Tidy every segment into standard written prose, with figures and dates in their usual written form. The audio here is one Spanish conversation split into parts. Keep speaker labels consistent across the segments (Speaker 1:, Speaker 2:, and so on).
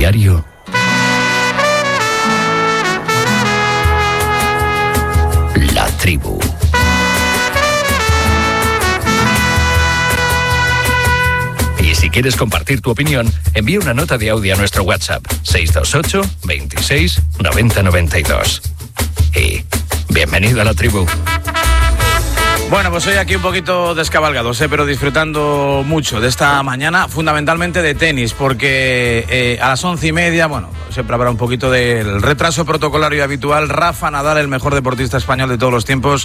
Speaker 1: diario. La Tribu. Y si quieres compartir tu opinión, envía una nota de audio a nuestro WhatsApp 628 26 90 92. Y bienvenido a La Tribu.
Speaker 2: Bueno, pues hoy aquí un poquito descabalgados, pero disfrutando mucho de esta mañana, fundamentalmente de tenis, porque a las 11:30, bueno, siempre habrá un poquito del retraso protocolario habitual. Rafa Nadal, el mejor deportista español de todos los tiempos,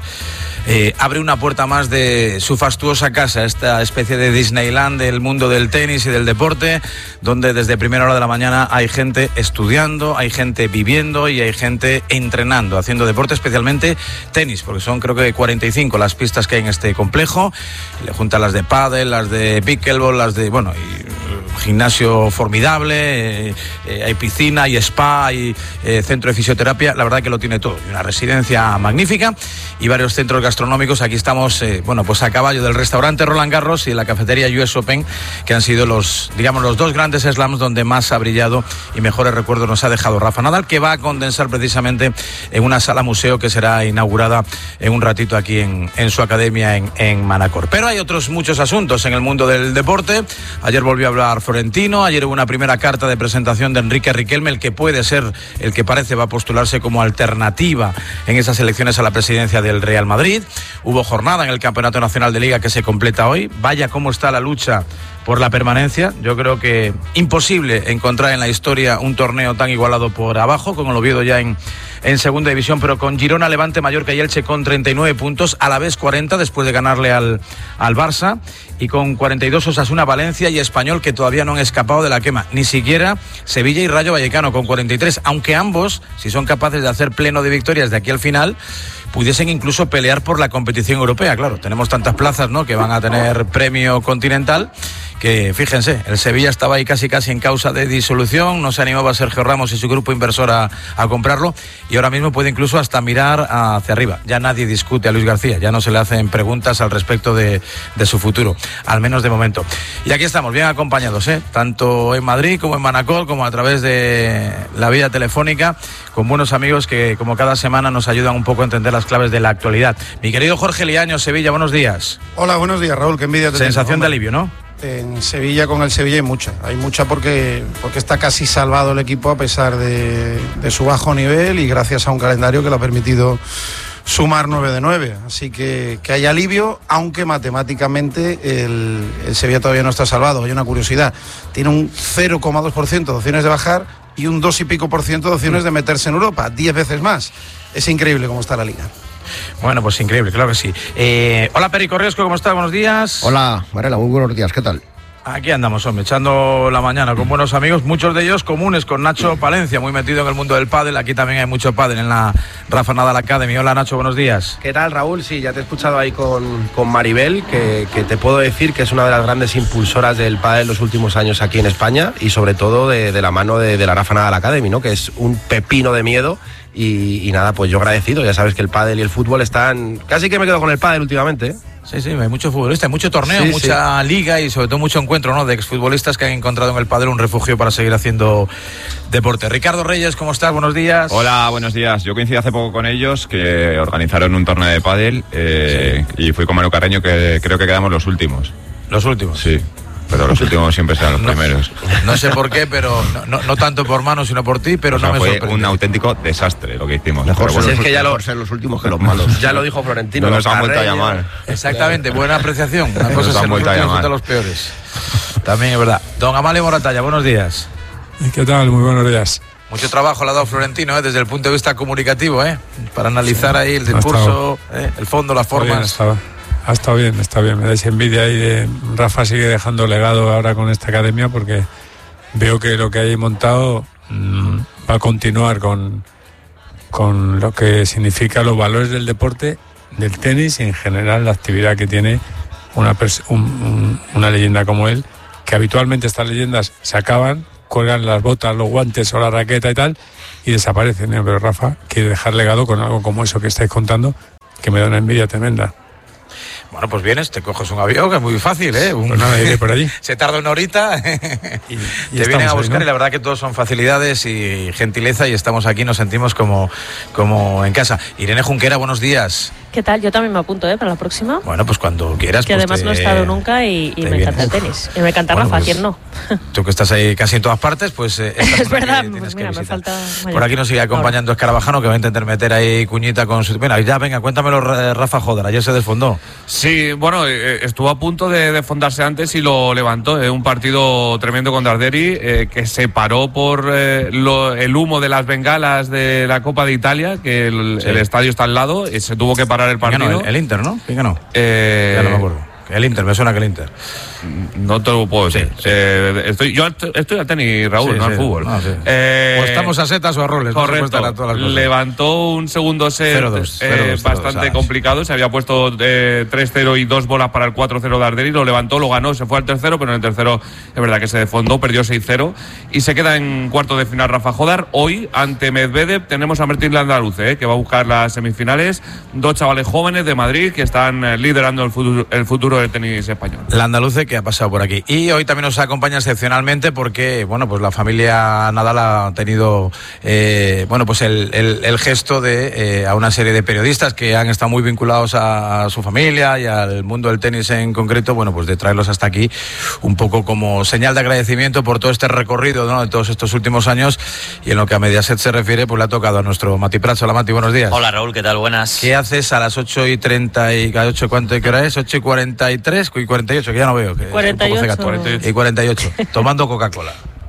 Speaker 2: abre una puerta más de su fastuosa casa, esta especie de Disneyland del mundo del tenis y del deporte, donde desde primera hora de la mañana hay gente estudiando, hay gente viviendo y hay gente entrenando, haciendo deporte, especialmente tenis, porque son creo que 45 las pistas que hay en este complejo. Le juntan las de pádel, las de pickleball, las de, bueno, y gimnasio formidable, hay piscina, hay spa, hay centro de fisioterapia. La verdad que lo tiene todo, y una residencia magnífica y varios centros gastronómicos. Aquí estamos, bueno, pues a caballo del restaurante Roland Garros y de la cafetería US Open, que han sido los, digamos, los dos grandes slams donde más ha brillado y mejores recuerdos nos ha dejado Rafa Nadal, que va a condensar precisamente en una sala museo que será inaugurada en un ratito aquí en su academia en Manacor. Pero hay otros muchos asuntos en el mundo del deporte. Ayer volvió a hablar Florentino, ayer hubo una primera carta de presentación de Enrique Riquelme, el que puede ser, el que parece va a postularse como alternativa en esas elecciones a la presidencia del Real Madrid. Hubo jornada en el Campeonato Nacional de Liga que se completa hoy. Vaya cómo está la lucha por la permanencia. Yo creo que imposible encontrar en la historia un torneo tan igualado por abajo, como lo Oviedo ya en segunda división, pero con Girona, Levante, Mallorca y Elche con 39 puntos, a la vez 40 después de ganarle al Barça, y con 42 Osasuna, Valencia y Español, que todavía no han escapado de la quema, ni siquiera Sevilla y Rayo Vallecano con 43, aunque ambos, si son capaces de hacer pleno de victorias de aquí al final, pudiesen incluso pelear por la competición europea. Claro, tenemos tantas plazas, ¿no?, que van a tener premio continental, que fíjense, el Sevilla estaba ahí casi en causa de disolución, no se animaba Sergio Ramos y su grupo inversor a comprarlo, y ahora mismo puede incluso hasta mirar hacia arriba. Ya nadie discute a Luis García, ya no se le hacen preguntas al respecto de su futuro, al menos de momento. Y aquí estamos, bien acompañados, tanto en Madrid como en Manacor, como a través de la vía telefónica, con buenos amigos que como cada semana nos ayudan un poco a entender las claves de la actualidad. Mi querido Jorge Liaño, Sevilla, buenos días.
Speaker 3: Hola, buenos días, Raúl, qué envidia te
Speaker 2: Sensación
Speaker 3: tengo,
Speaker 2: de alivio, ¿no?
Speaker 3: En Sevilla, con el Sevilla hay mucha porque está casi salvado el equipo a pesar de su bajo nivel y gracias a un calendario que le ha permitido sumar 9 de 9, así que hay alivio, aunque matemáticamente el Sevilla todavía no está salvado. Hay una curiosidad, tiene un 0,2% de opciones de bajar y un 2 y pico % de opciones de meterse en Europa, 10 veces más. Es increíble cómo está la liga.
Speaker 2: Bueno, pues increíble, claro que sí. Hola, Perico Riesco, ¿cómo estás? Buenos días.
Speaker 4: Hola, Varela, muy buenos días, ¿qué tal?
Speaker 2: Aquí andamos, hombre, echando la mañana con buenos amigos, muchos de ellos comunes, con Nacho Palencia, muy metido en el mundo del pádel. Aquí también hay mucho pádel en la Rafa Nadal Academy. Hola, Nacho, buenos días.
Speaker 5: ¿Qué tal, Raúl? Sí, ya te he escuchado ahí con Maribel, que te puedo decir que es una de las grandes impulsoras del pádel en los últimos años aquí en España, y sobre todo de la mano de la Rafa Nadal Academy, ¿no?, que es un pepino de miedo. Y nada, pues yo agradecido. Ya sabes que el pádel y el fútbol están... Casi que me quedo con el pádel últimamente, ¿eh?
Speaker 2: Sí, hay mucho futbolista, hay mucho torneo,
Speaker 5: sí,
Speaker 2: mucha liga y sobre todo mucho encuentro, ¿no?, de exfutbolistas que han encontrado en el pádel un refugio para seguir haciendo deporte. Ricardo Reyes, ¿cómo estás? Buenos días.
Speaker 6: Hola, buenos días. Yo coincidí hace poco con ellos, que organizaron un torneo de pádel, y fui con Manu Carreño, que creo que quedamos los últimos.
Speaker 2: ¿Los últimos?
Speaker 6: Sí. Pero los últimos siempre serán los primeros.
Speaker 2: No sé por qué, pero no tanto por Manu sino por ti, pero o sea, no me sorprende.
Speaker 6: Fue un auténtico desastre lo que hicimos.
Speaker 4: Mejor
Speaker 6: bueno,
Speaker 4: es que ya ser los últimos que los malos.
Speaker 5: Ya lo dijo Florentino.
Speaker 6: No nos han vuelto a llamar.
Speaker 2: Exactamente, buena apreciación. Una cosa es ser los últimos de los peores. También es verdad. Don Amalio Moratalla, buenos días.
Speaker 7: ¿Qué tal? Muy buenos días.
Speaker 2: Mucho trabajo le ha dado Florentino, desde el punto de vista comunicativo, para analizar ahí el discurso, el fondo, las formas.
Speaker 7: Ha estado bien, me dais envidia ahí de Rafa. Sigue dejando legado ahora con esta academia, porque veo que lo que hay montado va a continuar con lo que significa los valores del deporte, del tenis y en general la actividad que tiene una leyenda como él, que habitualmente estas leyendas se acaban, cuelgan las botas, los guantes o la raqueta y tal y desaparecen, pero Rafa quiere dejar legado con algo como eso que estáis contando, que me da una envidia tremenda.
Speaker 2: Bueno, pues vienes, te coges un avión, que es muy fácil, ¿eh?
Speaker 7: Pues nada, iré por allí.
Speaker 2: Se tarda una horita
Speaker 7: y
Speaker 2: te vienen a buscar,
Speaker 7: ahí, ¿no?
Speaker 2: Y la verdad que todos son facilidades y gentileza, y estamos aquí, nos sentimos como en casa. Irene Junquera, buenos días.
Speaker 8: ¿Qué tal? Yo también me apunto, para la próxima.
Speaker 2: Bueno, pues cuando quieras.
Speaker 8: Que
Speaker 2: pues
Speaker 8: además no he estado nunca y me encanta el tenis. Y me encanta
Speaker 2: Bueno,
Speaker 8: Rafa,
Speaker 2: pues,
Speaker 8: ¿quién no?
Speaker 2: Tú que estás ahí casi en todas partes, pues...
Speaker 8: Es verdad, pues mira, me falta...
Speaker 2: Por aquí nos sigue acompañando Escarabajano, que va a intentar meter ahí cuñita con su... Venga, ya, venga, cuéntamelo, Rafa Joder, ayer se desfondó.
Speaker 9: Sí, bueno, estuvo a punto de desfondarse antes y lo levantó. Un partido tremendo contra Arderi, que se paró por el humo de las bengalas de la Copa de Italia, que el estadio está al lado, y se tuvo que parar el partido.
Speaker 2: ¿Quién ganó? El Inter, ¿no? ¿Quién ganó?
Speaker 9: Ya
Speaker 2: no me acuerdo. El Inter, me suena que el Inter.
Speaker 9: No te lo puedo decir. Sí. Yo estoy al tenis, Raúl, no al fútbol.
Speaker 2: No, sí. O estamos a setas o a roles.
Speaker 9: Correcto.
Speaker 2: No todas las cosas.
Speaker 9: Levantó un segundo set
Speaker 2: 0-2,
Speaker 9: bastante complicado. Se había puesto 3-0 y 2 bolas para el 4-0 de Arderi. Lo levantó, lo ganó, se fue al tercero, pero en el tercero es verdad que se desfondó, perdió 6-0 y se queda en cuarto de final Rafa Jodar. Hoy, ante Medvedev, tenemos a Martín Landaluce, que va a buscar las semifinales. Dos chavales jóvenes de Madrid que están liderando el futuro del tenis español.
Speaker 2: Landaluce, que ha pasado por aquí. Y hoy también nos acompaña excepcionalmente porque, bueno, pues la familia Nadal ha tenido, pues el gesto de a una serie de periodistas que han estado muy vinculados a su familia y al mundo del tenis en concreto, bueno, pues de traerlos hasta aquí un poco como señal de agradecimiento por todo este recorrido, ¿no?, de todos estos últimos años. Y en lo que a Mediaset se refiere, pues le ha tocado a nuestro Mati Prats. Hola, Mati, buenos días.
Speaker 10: Hola, Raúl, ¿qué tal? Buenas.
Speaker 2: ¿Qué haces a las 8:38? ¿Cuánto? ¿Qué hora es? 8:43 y 48, que ya no veo. Que
Speaker 8: 48.
Speaker 2: Y 48, tomando Coca-Cola.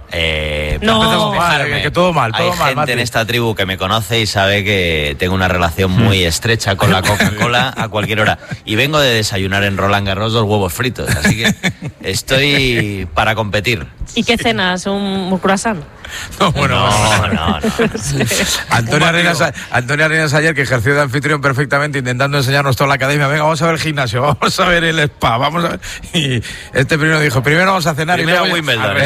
Speaker 10: No,
Speaker 2: que todo mal, todo
Speaker 10: hay
Speaker 2: mal,
Speaker 10: gente
Speaker 2: Mati.
Speaker 10: en esta tribu que me conoce y sabe que tengo una relación muy estrecha con la Coca-Cola a cualquier hora. Y vengo de desayunar en Roland Garros 2 huevos fritos, así que estoy para competir.
Speaker 8: ¿Y qué cenas? ¿Un croissant?
Speaker 2: No, bueno,
Speaker 10: no.
Speaker 2: Antonio Arenas ayer, que ejerció de anfitrión perfectamente, intentando enseñarnos toda la academia. Venga, vamos a ver el gimnasio, vamos a ver el spa, vamos a ver. Y este primero dijo, primero vamos a cenar
Speaker 10: Primero
Speaker 2: y luego
Speaker 10: Wimbledon,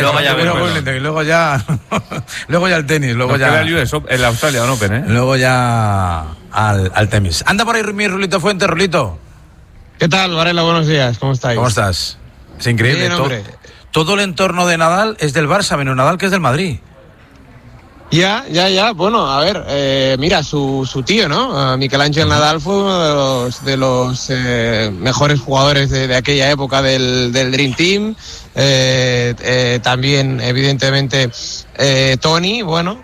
Speaker 2: luego ya el tenis, luego
Speaker 9: Nos
Speaker 2: ya
Speaker 9: queda el US Open, el Australian Open, ¿eh?
Speaker 2: luego ya al tenis. Anda por ahí mi Rulito Fuente, Rulito.
Speaker 11: ¿Qué tal, Varela? Buenos días, ¿cómo estáis?
Speaker 2: ¿Cómo estás? Es increíble.
Speaker 11: Bien, hombre.
Speaker 2: Todo el entorno de Nadal es del Barça, menos Nadal, que es del Madrid.
Speaker 11: Ya. Bueno, a ver, mira, su tío, ¿no? Miquel Ángel Nadal fue uno de los mejores jugadores de aquella época del Dream Team. También, evidentemente, Toni, bueno...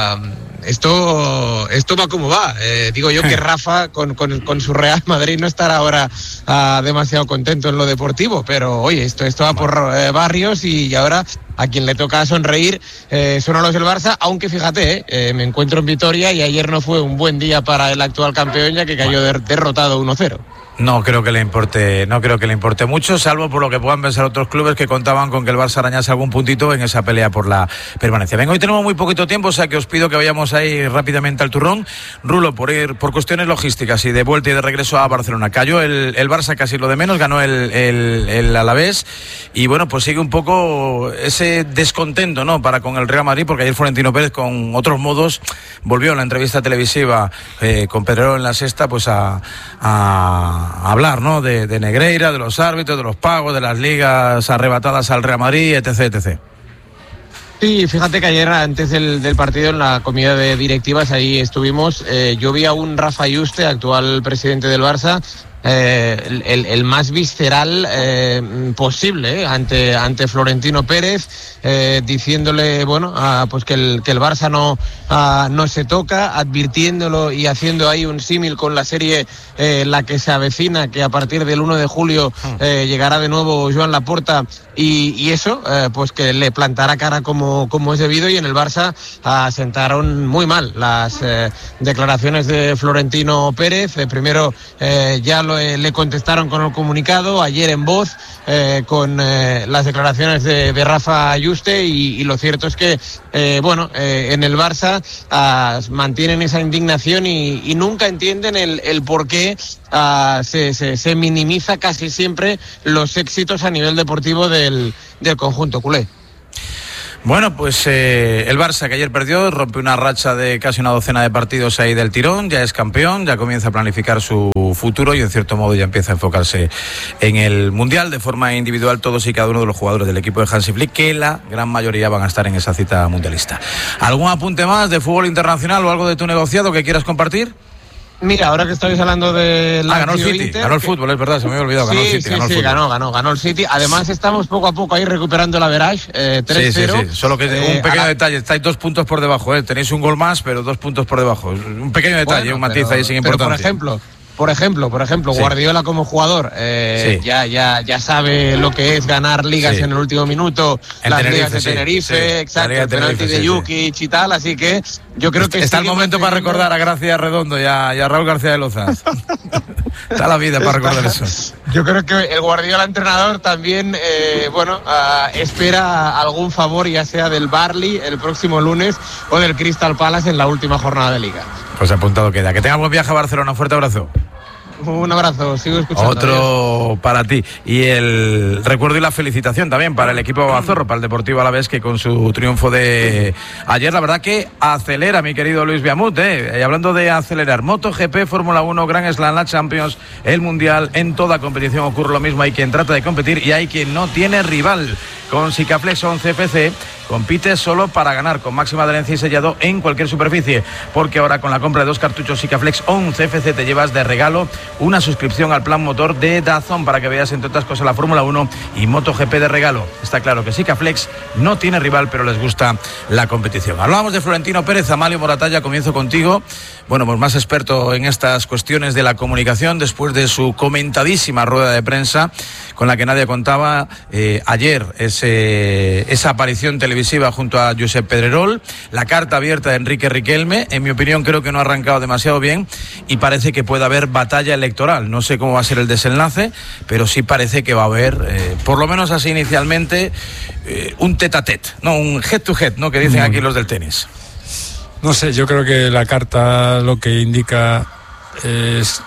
Speaker 11: Esto va como va. Digo yo que Rafa con su Real Madrid no estará ahora demasiado contento en lo deportivo, pero oye, esto va por barrios y ahora a quien le toca sonreír son a los del Barça, aunque fíjate, me encuentro en Vitoria y ayer no fue un buen día para el actual campeón, ya que cayó derrotado 1-0.
Speaker 2: No creo que le importe mucho, salvo por lo que puedan pensar otros clubes que contaban con que el Barça arañase algún puntito en esa pelea por la permanencia. Venga, hoy tenemos muy poquito tiempo, o sea que os pido que vayamos ahí rápidamente al turrón. Rulo, por cuestiones logísticas y de vuelta y de regreso a Barcelona. Cayó el Barça, casi lo de menos, ganó el Alavés y bueno, pues sigue un poco ese descontento, ¿no?, para con el Real Madrid, porque ayer Florentino Pérez con otros modos volvió en la entrevista televisiva con Pedrero en La Sexta pues a hablar, ¿no?, de Negreira, de los árbitros, de los pagos, de las ligas arrebatadas al Real Madrid, etc.
Speaker 11: Sí, fíjate que ayer antes del partido en la comida de directivas ahí estuvimos, yo vi a un Rafa Yuste, actual presidente del Barça, el más visceral posible ante Florentino Pérez, diciéndole pues que el Barça no se toca, advirtiéndolo y haciendo ahí un símil con la serie la que se avecina, que a partir del 1 de julio llegará de nuevo Joan Laporta y eso pues que le plantará cara como es debido, y en el Barça sentaron muy mal las declaraciones de Florentino Pérez. Primero ya le contestaron con el comunicado, ayer en voz con las declaraciones de Rafa Yuste, y lo cierto es que en el Barça mantienen esa indignación y nunca entienden el por qué se minimiza casi siempre los éxitos a nivel deportivo del conjunto culé.
Speaker 2: Bueno, pues el Barça, que ayer perdió, rompe una racha de casi una docena de partidos ahí del tirón, ya es campeón, ya comienza a planificar su futuro y en cierto modo ya empieza a enfocarse en el Mundial de forma individual, todos y cada uno de los jugadores del equipo de Hansi Flick, que la gran mayoría van a estar en esa cita mundialista. ¿Algún apunte más de fútbol internacional o algo de tu negociado que quieras compartir?
Speaker 11: Mira, ahora que estáis hablando de la
Speaker 2: ganó el City,
Speaker 11: Inter,
Speaker 2: ganó el fútbol, es verdad, se me había olvidado, ganó el City.
Speaker 11: Sí, ganó el City. Además estamos poco a poco ahí recuperando la average, 3-0.
Speaker 2: Sí, solo que un pequeño detalle, estáis 2 puntos por debajo, tenéis un gol más, pero 2 puntos por debajo. Un pequeño detalle, un matiz ahí sin importancia.
Speaker 11: Por ejemplo, Guardiola como jugador ya sabe lo que es ganar ligas en el último minuto, las ligas de Tenerife, exacto, el penalti de Jukic y tal, así que yo creo que
Speaker 2: está el momento para recordar a Gracia Redondo y a Raúl García de Loza. Está la vida para recordar eso.
Speaker 11: Yo creo que el Guardiola entrenador también espera algún favor, ya sea del Burnley el próximo lunes o del Crystal Palace en la última jornada de liga.
Speaker 2: Pues apuntado queda. Que tenga buen viaje a Barcelona. Un fuerte abrazo.
Speaker 11: Un abrazo, sigo escuchando.
Speaker 2: Otro para ti. Y el recuerdo y la felicitación también para el equipo Azorro, para el Deportivo Alavés, que con su triunfo de ayer, la verdad que acelera, mi querido Luis Biamut. Y hablando de acelerar, MotoGP, Fórmula 1, Grand Slam, la Champions, el Mundial, en toda competición ocurre lo mismo. Hay quien trata de competir y hay quien no tiene rival. Con Sikaflex 11 FC compite solo para ganar, con máxima adherencia y sellado en cualquier superficie, porque ahora con la compra de 2 cartuchos Sikaflex 11 FC te llevas de regalo una suscripción al plan motor de DAZN para que veas entre otras cosas la Fórmula 1 y MotoGP de regalo. Está claro que Sikaflex no tiene rival, pero les gusta la competición. Hablábamos de Florentino Pérez. Amalio Moratalla, comienzo contigo. Bueno, pues más experto en estas cuestiones de la comunicación, después de su comentadísima rueda de prensa con la que nadie contaba ayer, esa aparición televisiva junto a Josep Pedrerol, la carta abierta de Enrique Riquelme. En mi opinión, creo que no ha arrancado demasiado bien y parece que puede haber batalla electoral. No sé cómo va a ser el desenlace, pero sí parece que va a haber, por lo menos así inicialmente, un tete-a-tete, no, un head-to-head, ¿no?, que dicen aquí los del tenis.
Speaker 7: No sé, yo creo que la carta lo que indica es...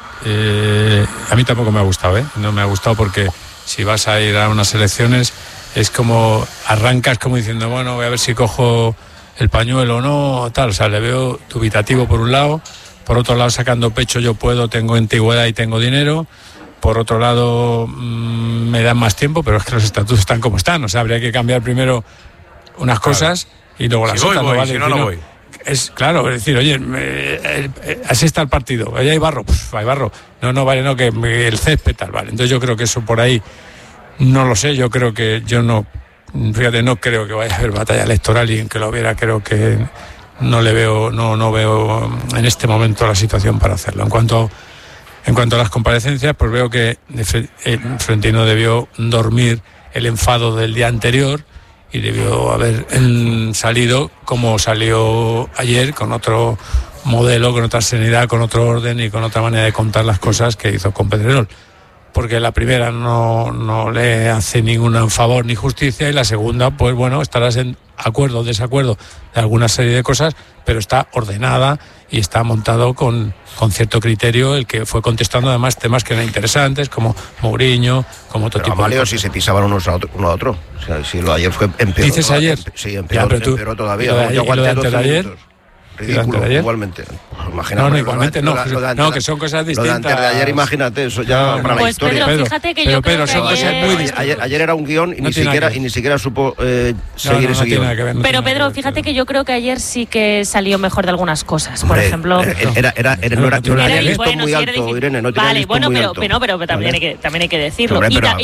Speaker 7: a mí tampoco me ha gustado, no me ha gustado, porque si vas a ir a unas elecciones es como arrancas como diciendo, bueno, voy a ver si cojo el pañuelo o no, tal. O sea, le veo dubitativo por un lado, por otro lado sacando pecho, yo puedo, tengo antigüedad y tengo dinero. Por otro lado, me dan más tiempo, pero es que los estatutos están como están. O sea, habría que cambiar primero unas cosas y luego las otras.
Speaker 2: Voy,
Speaker 7: vale,
Speaker 2: si no voy.
Speaker 7: Es claro, es decir, oye, así está el partido, allá hay barro, pues hay barro, no vale, no, que el césped tal, vale. Entonces yo creo que eso por ahí, no lo sé, yo creo que no creo que vaya a haber batalla electoral, y aunque lo hubiera, creo que no veo en este momento la situación para hacerlo. En cuanto a las comparecencias, pues veo que Florentino debió dormir el enfado del día anterior y debió haber salido como salió ayer, con otro modelo, con otra serenidad, con otro orden y con otra manera de contar las cosas que hizo con Pedrerol. Porque la primera no le hace ningún favor ni justicia, y la segunda, pues bueno, estarás en acuerdo o desacuerdo de alguna serie de cosas, pero está ordenada y está montado con cierto criterio, el que fue contestando además temas que eran interesantes, como Mourinho, como otro tipo
Speaker 4: Amalio,
Speaker 7: de
Speaker 4: si se pisaban uno a otro. O sea, si lo de ayer fue empeoró.
Speaker 7: ¿Dices ayer?
Speaker 4: Sí, empeoró todavía. Yo aguanté 12 minutos. Ridículo, igualmente. Imagínate,
Speaker 7: no, igualmente no, que son cosas distintas.
Speaker 4: Lo de antes de ayer, imagínate, eso ya para la historia.
Speaker 8: Pedro, fíjate que yo creo que
Speaker 7: son cosas muy distintas.
Speaker 4: Ayer era un guión y ni siquiera supo seguir ese guión.
Speaker 8: Pero Pedro, fíjate que yo creo que ayer sí que salió mejor de algunas cosas. Por ejemplo,
Speaker 4: no era listo muy alto, Irene.
Speaker 8: Vale, bueno, pero también hay que decirlo.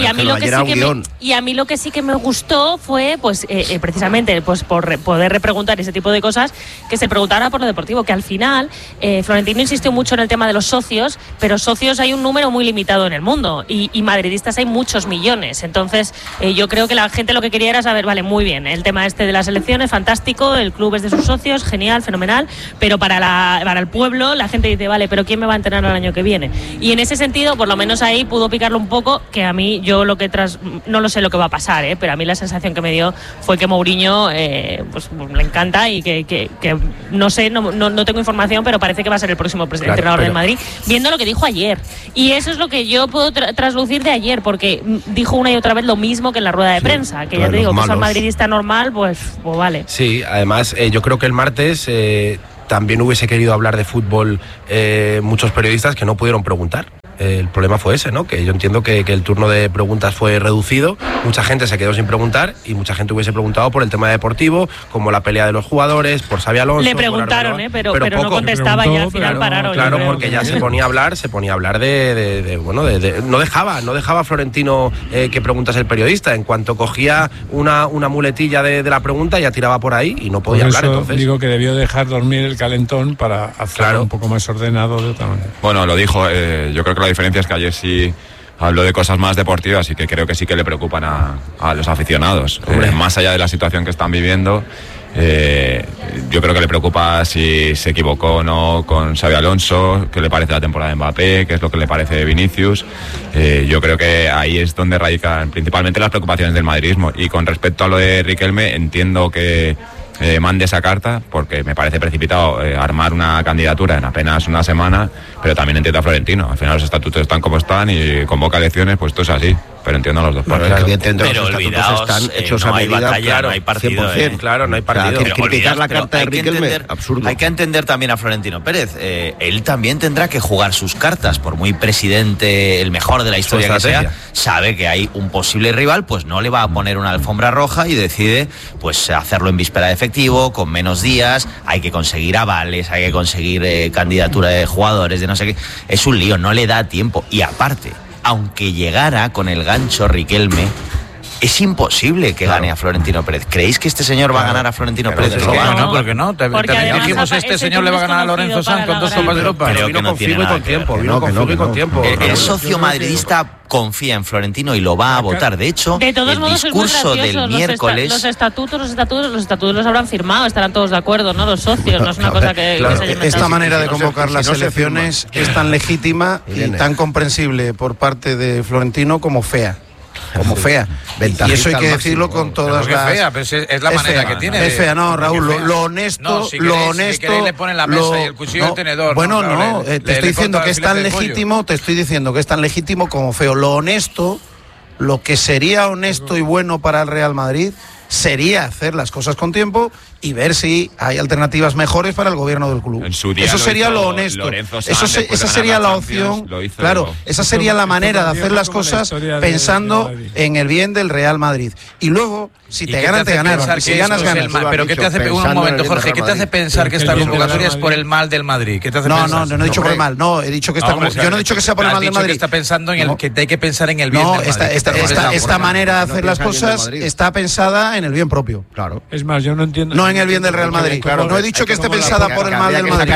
Speaker 8: Y a mí lo que sí que me gustó fue, pues, precisamente, pues por poder repreguntar ese tipo de cosas, que se preguntara por lo deportivo, que al final Florentino insistió mucho en el tema de los socios, pero socios hay un número muy limitado en el mundo y madridistas hay muchos millones. Entonces yo creo que la gente lo que quería era saber, vale, muy bien, el tema de las elecciones, fantástico, el club es de sus socios, genial, fenomenal, pero para el pueblo la gente dice, vale, pero ¿quién me va a entrenar el año que viene? Y en ese sentido, por lo menos ahí pudo picarlo un poco, que a mí, yo no lo sé lo que va a pasar, pero a mí la sensación que me dio fue que Mourinho pues le encanta y que no sé sé, no tengo información, pero parece que va a ser el próximo entrenador del Madrid, viendo lo que dijo ayer. Y eso es lo que yo puedo traslucir de ayer, porque dijo una y otra vez lo mismo que en la rueda de prensa, que ya te digo, que es un madridista normal, pues vale.
Speaker 5: Sí, además yo creo que el martes también hubiese querido hablar de fútbol muchos periodistas que no pudieron preguntar. El problema fue ese, ¿no? Que yo entiendo que el turno de preguntas fue reducido, mucha gente se quedó sin preguntar y mucha gente hubiese preguntado por el tema deportivo, como la pelea de los jugadores, por Xabi Alonso.
Speaker 8: Le preguntaron, pero no contestaba y al final pararon.
Speaker 5: Claro, porque ya se ponía a hablar de no dejaba Florentino que preguntase el periodista. En cuanto cogía una muletilla de la pregunta, ya tiraba por ahí y no podía hablar. Entonces
Speaker 7: digo que debió dejar dormir el calentón para hacerlo un poco más ordenado de otra manera.
Speaker 6: Bueno, lo dijo, yo creo que la diferencia es que ayer sí habló de cosas más deportivas y que creo que sí que le preocupan a los aficionados. Más allá de la situación que están viviendo, yo creo que le preocupa si se equivocó o no con Xabi Alonso, qué le parece la temporada de Mbappé, qué es lo que le parece de Vinicius. Yo creo que ahí es donde radican principalmente las preocupaciones del madridismo. Y con respecto a lo de Riquelme, entiendo que mande esa carta, porque me parece precipitado armar una candidatura en apenas una semana, pero también entiendo a Florentino. Al final los estatutos están como están y convoca elecciones, pues esto es así, pero entiendo a los dos.
Speaker 10: Pero olvidaos,
Speaker 4: están hechos
Speaker 10: no
Speaker 4: a
Speaker 10: hay
Speaker 4: medida,
Speaker 10: batalla, no hay partido.
Speaker 5: 100%, claro, no hay partido.
Speaker 4: Criticar la carta de Riquelme, absurdo.
Speaker 10: Hay que entender también a Florentino Pérez. Él también tendrá que jugar sus cartas, por muy presidente, el mejor de la historia que sea, sabe que hay un posible rival, pues no le va a poner una alfombra roja y decide pues hacerlo en víspera de efectivo, con menos días, hay que conseguir avales, hay que conseguir candidatura de jugadores, de no sé qué. Es un lío, no le da tiempo. Y aparte, aunque llegara con el gancho Riquelme, es imposible que gane a Florentino Pérez. ¿Creéis que este señor va a ganar a Florentino Pérez?
Speaker 2: No, porque no. También dijimos este señor le va a ganar a Lorenzo Sanz con 2 Copas de Europa.
Speaker 10: Creo que no tiene nada que ver.
Speaker 5: Con tiempo.
Speaker 10: El socio madridista confía en Florentino y lo va a votar. De hecho,
Speaker 8: de todos modos,
Speaker 10: el discurso del miércoles...
Speaker 8: Los estatutos los habrán firmado, estarán todos de acuerdo, ¿no? Los socios, no es una cosa que se haya inventado.
Speaker 3: Esta manera de convocar las elecciones es tan legítima y tan comprensible por parte de Florentino como fea. Y eso hay que decirlo con todas las...
Speaker 2: fea, pero es la manera que tiene.
Speaker 3: Es fea, no, Raúl, lo honesto...
Speaker 2: Si queréis le ponen la mesa y el cuchillo y el tenedor.
Speaker 3: Bueno, te estoy diciendo que es tan legítimo, como feo. Lo honesto, lo que sería honesto y bueno para el Real Madrid sería hacer las cosas con tiempo y ver si hay alternativas mejores para el gobierno del club. Eso sería lo honesto. Esa sería la opción. Claro, esa sería la manera de hacer las cosas pensando en el bien del Real Madrid. Y luego, si te ganan, te ganaron. Si ganas, ganas.
Speaker 2: Pero ¿qué te hace, un momento, Jorge, ¿qué te hace pensar que esta convocatoria es por el mal del Madrid? ¿Qué te hace pensar?
Speaker 3: No he dicho por el mal. No, he dicho que yo no he dicho que sea por el mal del Madrid.
Speaker 2: Está pensando en el que hay que pensar en el bien del
Speaker 3: Madrid. Esta manera de hacer las cosas está pensada en el bien propio.
Speaker 7: Claro. Es más, yo no entiendo.
Speaker 3: No en el bien del Real Madrid. Claro, no he dicho que esté pensada por el mal del Madrid.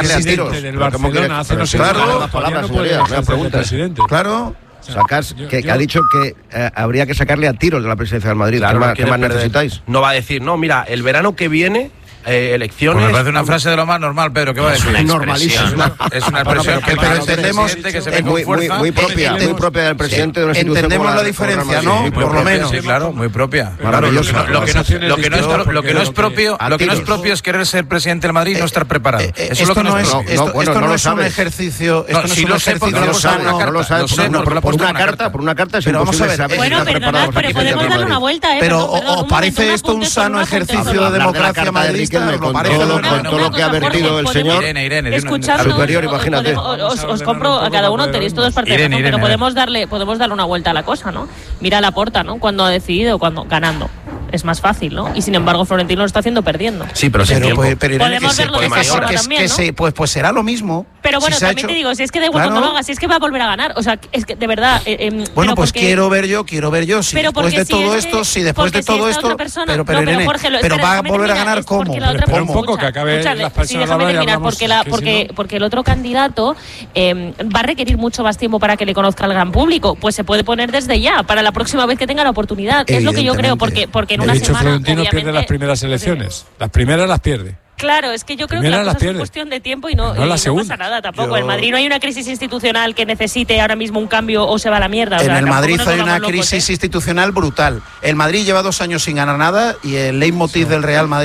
Speaker 3: Claro.
Speaker 4: Sacas, que ha dicho que habría que sacarle a tiros de la presidencia del Madrid. ¿Qué más necesitáis?
Speaker 5: No va a decir, no, mira, el verano que viene... elecciones.
Speaker 2: Pues me parece una frase de lo más normal, Pedro, ¿qué va a decir?
Speaker 10: Es una
Speaker 3: expresión
Speaker 2: pero
Speaker 3: entendemos
Speaker 2: que se ve
Speaker 4: muy propia del presidente de una institución.
Speaker 3: Entendemos la diferencia, ¿no? Por lo menos.
Speaker 2: Sí, claro, muy propia.
Speaker 3: Lo
Speaker 2: que no es propio es querer ser presidente del Madrid y no estar preparado.
Speaker 3: Esto no es un ejercicio. Esto no es un ejercicio sano.
Speaker 4: Por una carta es imposible saber.
Speaker 8: Bueno, perdonad, pero podemos darle una vuelta.
Speaker 3: Pero ¿os parece esto un sano ejercicio de democracia madridista?
Speaker 4: Con todo lo que ha vertido el señor superior, imagínate.
Speaker 8: Os compro a cada uno, tenéis todos parte de razón, pero podemos darle una vuelta a la cosa, ¿no? Mira a Laporta, ¿no? Cuando ha decidido, ganando. Es más fácil, ¿no? Y sin embargo Florentino lo está haciendo perdiendo.
Speaker 5: Sí, pero
Speaker 8: podemos verlo de esa forma también, ¿no?
Speaker 3: Pues será lo mismo.
Speaker 8: Pero bueno, también te digo, si es que da igual cuando lo haga, si es que va a volver a ganar. O sea, es que de verdad...
Speaker 3: bueno, pues quiero ver yo, si después de todo esto... Pero Irene, pero va a volver a ganar ¿cómo?
Speaker 7: Espera un poco que acabe las personas.
Speaker 8: Porque el otro candidato va a requerir mucho más tiempo para que le conozca al gran público. Pues se puede poner desde ya, para la próxima vez que tenga la oportunidad. Es lo que yo creo, porque en una semana...
Speaker 7: Florentino pierde las primeras elecciones. Las primeras las pierde.
Speaker 8: Claro, es que yo creo que la cosa es cuestión de tiempo y no pasa nada tampoco. En Madrid no hay una crisis institucional que necesite ahora mismo un cambio o se va a la mierda.
Speaker 3: En el Madrid hay una crisis institucional brutal. El Madrid lleva 2 años sin ganar nada y el leitmotiv del Real Madrid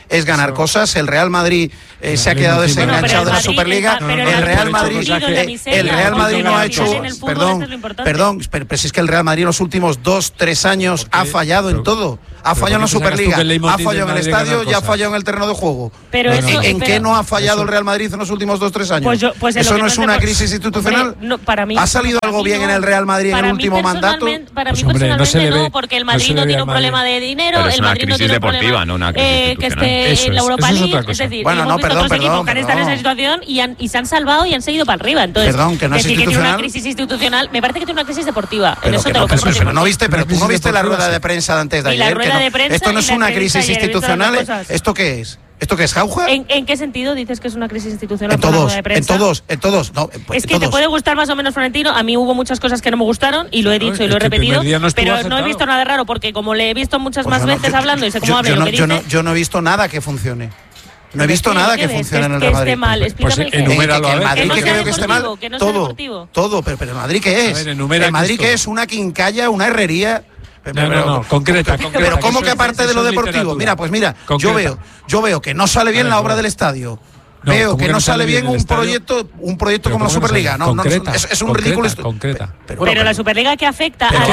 Speaker 3: es ganar cosas. El Real Madrid se ha quedado desenganchado de la Superliga. El Real Madrid no ha hecho... Perdón, pero si es que el Real Madrid en los últimos 2-3 años ha fallado en todo. Ha fallado en la Superliga, ha fallado en el estadio y ha fallado en el terreno de juego. ¿En qué no ha fallado el Real Madrid en los últimos 2-3 años? ¿Eso no es una crisis institucional? ¿Ha salido algo bien en el Real Madrid en el último mandato?
Speaker 8: Para mí personalmente no, porque el Madrid no tiene un problema de dinero, el Madrid no tiene un problema que esté en la Europa League. Es decir, hemos visto otros equipos que han estado en esa situación y se han salvado y han seguido para arriba. Entonces,
Speaker 3: que no es
Speaker 8: decir que tiene una crisis institucional, me parece que tiene una crisis deportiva. En eso te lo compro.
Speaker 3: Pero tú no viste la rueda de prensa de antes de ayer. Esto no es una crisis institucional. ¿Esto qué es? ¿Esto qué es, Jauja?
Speaker 8: ¿En qué sentido dices que es una crisis institucional?
Speaker 3: En todos. No,
Speaker 8: es que te puede gustar más o menos Florentino. A mí hubo muchas cosas que no me gustaron y lo he dicho y lo he repetido. Pero no he visto nada raro porque como le he visto muchas más veces hablando y sé cómo habla y lo que dice.
Speaker 3: Yo no he visto nada que funcione. No he visto nada que funcione en el Real Madrid.
Speaker 8: Que esté mal, explícame
Speaker 3: el Madrid que creo que esté mal. Todo, pero el Madrid ¿qué es? El Madrid ¿qué es? Una quincalla, una herrería.
Speaker 7: No, concreta.
Speaker 3: Pero ¿cómo que aparte de lo deportivo? Mira, yo veo que no sale bien la obra del estadio. Veo que no sale bien un proyecto como la Superliga. No, es un ridículo.
Speaker 8: Pero la Superliga que afecta a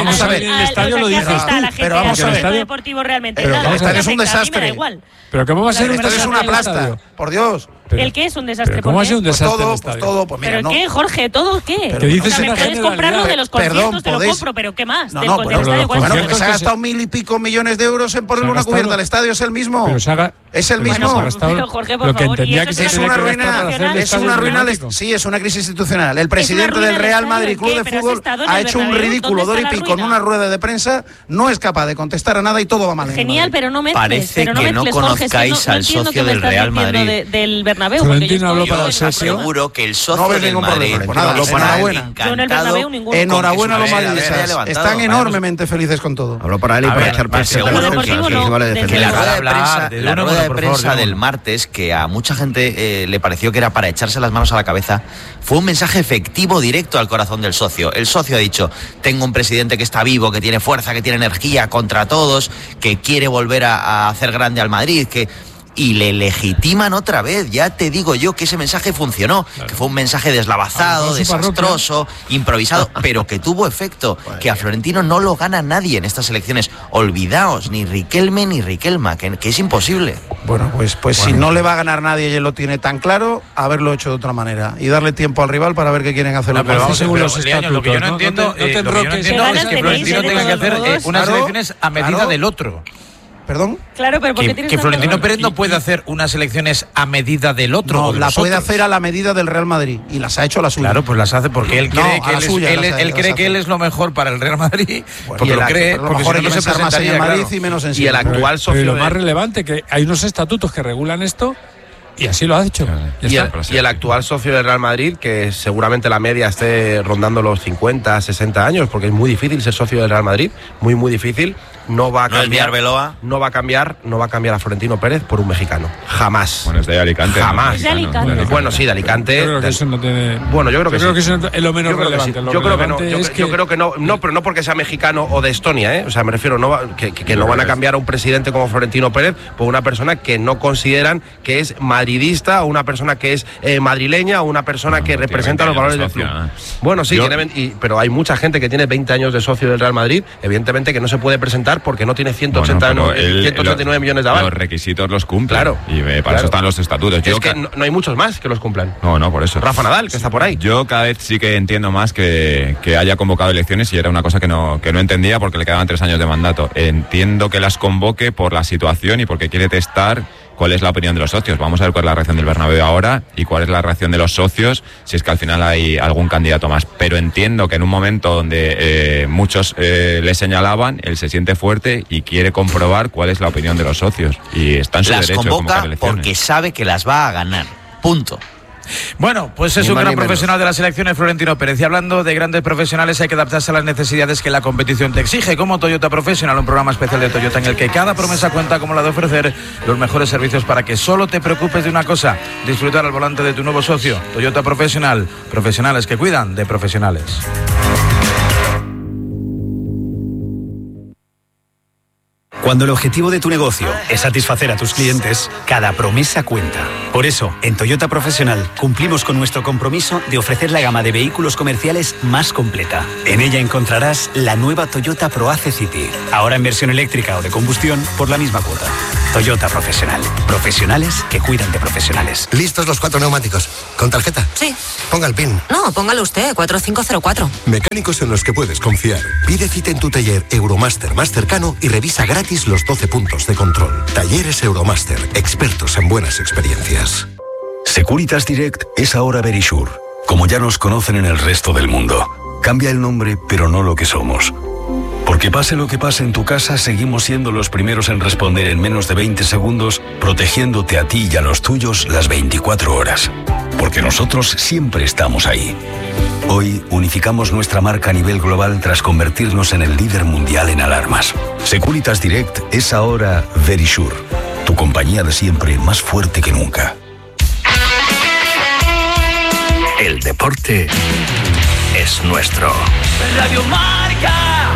Speaker 8: la gente, al deportivo realmente.
Speaker 3: El estadio es un desastre.
Speaker 7: Pero ¿cómo va a ser un
Speaker 3: desastre? Es una plasta, por Dios.
Speaker 8: ¿El qué es un desastre?
Speaker 7: ¿Cómo va a ser un desastre?
Speaker 3: Todo. Pues mira,
Speaker 8: ¿Pero qué, Jorge? ¿Todo qué?
Speaker 7: ¿Qué dices?
Speaker 8: Me puedes comprarlo de los conciertos, te lo compro, pero ¿qué más?
Speaker 3: Bueno, que se ha gastado 1.000 y pico millones de euros en ponerle una cubierta al estadio, es el mismo. Es el mismo.
Speaker 8: Pero Jorge, por favor,
Speaker 3: es una ruina. Sí, es una crisis institucional. El presidente del Real Madrid Club de Fútbol ha hecho un ridículo Doripi con una rueda de prensa, no es capaz de contestar a nada y todo va mal.
Speaker 8: Genial, pero no mezcles.
Speaker 10: Parece que no conozcáis al socio del Real Madrid.
Speaker 8: Del Bernabéu, porque
Speaker 10: yo os aseguro que el socio del Madrid,
Speaker 3: enhorabuena a los madridistas, están enormemente felices con todo.
Speaker 4: Hablo para él y para echar presión.
Speaker 10: Que la rueda de prensa del martes, que a mucha gente le pareció que era para echarse las manos a la cabeza, fue un mensaje efectivo directo al corazón del socio. El socio ha dicho: tengo un presidente que está vivo, que tiene fuerza, que tiene energía contra todos, que quiere volver a hacer grande al Madrid, y le legitiman otra vez. Ya te digo yo que ese mensaje funcionó, que fue un mensaje deslavazado, desastroso, improvisado, pero que tuvo efecto, que a Florentino no lo gana nadie en estas elecciones. Olvidaos, ni Riquelme ni Riquelma, que es imposible.
Speaker 3: Bueno, pues si no le va a ganar nadie y él lo tiene tan claro, haberlo hecho de otra manera y darle tiempo al rival para ver qué quieren hacer.
Speaker 2: Pero vamos, según los estatutos, lo que yo no entiendo es que Florentino tenga que hacer unas elecciones a medida del otro.
Speaker 3: ¿Perdón?
Speaker 8: Claro, pero ¿por qué
Speaker 2: que Florentino Pérez no puede hacer unas elecciones a medida del otro.
Speaker 3: No, la puede hacer a la medida del Real Madrid y las ha hecho a la suya.
Speaker 2: Claro, pues las hace porque él cree que él es lo mejor para el Real Madrid. Porque lo cree, porque
Speaker 3: no se presentaría en Madrid y menos en
Speaker 7: Sevilla. Y el actual socio. Pero lo más relevante, que hay unos estatutos que regulan esto. Y así lo ha hecho.
Speaker 5: Y el actual socio del Real Madrid, que seguramente la media esté rondando los 50, 60 años, porque es muy difícil ser socio del Real Madrid, muy difícil. No va a cambiar a Florentino Pérez por un mexicano. Jamás.
Speaker 6: Bueno, es de Alicante.
Speaker 5: Jamás.
Speaker 8: Es de Alicante.
Speaker 5: Bueno, sí, de Alicante.
Speaker 7: Yo creo que eso no tiene...
Speaker 5: Bueno, yo creo que
Speaker 7: eso es lo menos relevante.
Speaker 5: Yo creo que no. Yo creo que no. No, pero no porque sea mexicano o de Estonia, ¿eh? O sea, me refiero, que no van a cambiar a un presidente como Florentino Pérez por una persona que no consideran que es madridista, o una persona que es madrileña, o una persona que representa los valores del club. Bueno, sí, pero hay mucha gente que tiene 20 años de socio del Real Madrid, evidentemente que no se puede presentar porque no tiene 189 millones de avales.
Speaker 6: Los requisitos los cumple.
Speaker 5: Claro.
Speaker 6: Y para eso están los estatutos.
Speaker 5: Es que no hay muchos más que los cumplan.
Speaker 6: No, por eso.
Speaker 5: Rafa Nadal, que está por ahí.
Speaker 6: Yo cada vez sí que entiendo más que haya convocado elecciones, y era una cosa que no entendía porque le quedaban 3 años de mandato. Entiendo que las convoque por la situación y porque quiere testar cuál es la opinión de los socios. Vamos a ver cuál es la reacción del Bernabéu ahora y cuál es la reacción de los socios si es que al final hay algún candidato más. Pero entiendo que en un momento donde muchos le señalaban, él se siente fuerte y quiere comprobar cuál es la opinión de los socios. Y está en su derecho de convocar elecciones.
Speaker 10: Porque sabe que las va a ganar. Punto.
Speaker 2: Bueno, pues es un gran profesional de las elecciones, Florentino Pérez. Y hablando de grandes profesionales, hay que adaptarse a las necesidades que la competición te exige, como Toyota Professional, un programa especial de Toyota en el que cada promesa cuenta como la de ofrecer los mejores servicios para que solo te preocupes de una cosa: disfrutar al volante de tu nuevo socio. Toyota Professional, profesionales que cuidan de profesionales.
Speaker 12: Cuando el objetivo de tu negocio es satisfacer a tus clientes, cada promesa cuenta. Por eso, en Toyota Profesional cumplimos con nuestro compromiso de ofrecer la gama de vehículos comerciales más completa. En ella encontrarás la nueva Toyota ProAce City, ahora en versión eléctrica o de combustión por la misma cuota. Toyota Profesional. Profesionales que cuidan de profesionales.
Speaker 13: ¿Listos los 4 neumáticos? ¿Con tarjeta?
Speaker 14: Sí.
Speaker 13: Ponga el PIN.
Speaker 14: No, póngalo usted, 4504.
Speaker 13: Mecánicos en los que puedes confiar. Pide cita en tu taller Euromaster más cercano y revisa gratis los 12 puntos de control. Talleres Euromaster, expertos en buenas experiencias.
Speaker 15: Securitas Direct es ahora Verisure, como ya nos conocen en el resto del mundo. Cambia el nombre, pero no lo que somos. Porque pase lo que pase en tu casa, seguimos siendo los primeros en responder en menos de 20 segundos, protegiéndote a ti y a los tuyos las 24 horas. Porque nosotros siempre estamos ahí. Hoy unificamos nuestra marca a nivel global tras convertirnos en el líder mundial en alarmas. Securitas Direct es ahora Verisure, tu compañía de siempre más fuerte que nunca.
Speaker 1: El deporte es nuestro.
Speaker 16: Radio Marca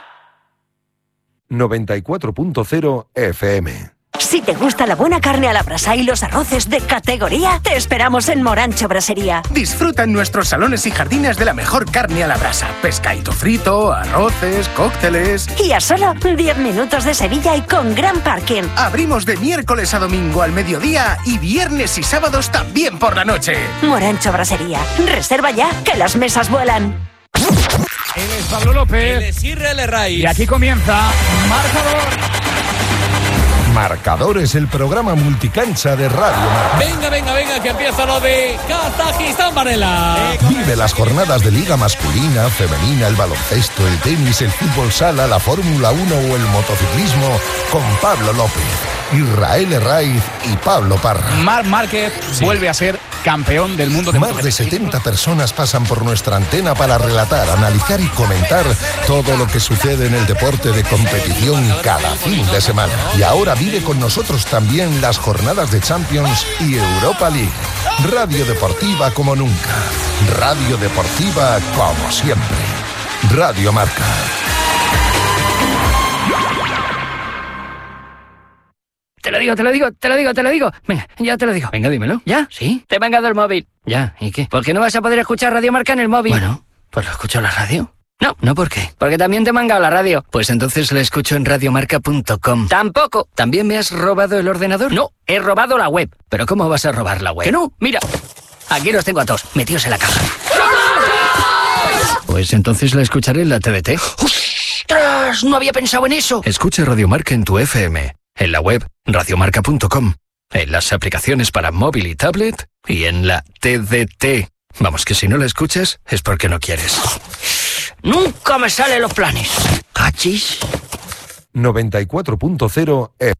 Speaker 17: 94.0 FM.
Speaker 18: Si te gusta la buena carne a la brasa y los arroces de categoría, te esperamos en Morancho Brasería.
Speaker 19: Disfruta en nuestros salones y jardines de la mejor carne a la brasa. Pescadito frito, arroces, cócteles.
Speaker 18: Y a solo 10 minutos de Sevilla y con gran parking.
Speaker 19: Abrimos de miércoles a domingo al mediodía y viernes y sábados también por la noche.
Speaker 18: Morancho Brasería. Reserva ya, que las mesas vuelan.
Speaker 20: Él es Pablo López.
Speaker 16: Él es Israel Raiz.
Speaker 20: Y aquí comienza Marcador.
Speaker 17: Marcador es el programa multicancha de Radio Marca.
Speaker 16: Venga, que empieza lo de Kazajistán, Varela.
Speaker 17: Vive las jornadas de Liga masculina, femenina, el baloncesto, el tenis, el fútbol sala, la Fórmula 1 o el motociclismo con Pablo López, Israel Raiz y Pablo Parra.
Speaker 20: Marc Márquez vuelve a ser campeón del mundo de
Speaker 17: Más de 70 personas pasan por nuestra antena para relatar, analizar y comentar todo lo que sucede en el deporte de competición cada fin de semana. Y ahora vive con nosotros también las jornadas de Champions y Europa League. Radio Deportiva como nunca. Radio Deportiva como siempre. Radio Marca.
Speaker 21: Te lo digo. Venga, ya te lo digo.
Speaker 1: Venga, dímelo.
Speaker 21: ¿Ya?
Speaker 1: ¿Sí?
Speaker 21: Te he mangado el móvil.
Speaker 1: Ya, ¿y qué?
Speaker 21: ¿Por qué no vas a poder escuchar Radio Marca en el móvil?
Speaker 1: Bueno, pues lo escucho en la radio.
Speaker 21: No,
Speaker 1: ¿por qué?
Speaker 21: Porque también te he mangado la radio.
Speaker 1: Pues entonces la escucho en radiomarca.com.
Speaker 21: Tampoco.
Speaker 1: ¿También me has robado el ordenador?
Speaker 21: No, he robado la web.
Speaker 1: ¿Pero cómo vas a robar la web?
Speaker 21: Que no, mira. Aquí los tengo a todos, metidos en la caja.
Speaker 1: Pues entonces la escucharé en la TDT.
Speaker 21: ¡Ostras! No había pensado en eso.
Speaker 1: Escucha Radio Marca en tu FM, en la web radiomarca.com, en las aplicaciones para móvil y tablet y en la TDT. Vamos, que si no la escuchas es porque no quieres.
Speaker 21: Nunca me salen los planes. ¿Cachis?
Speaker 17: 94.0 FM.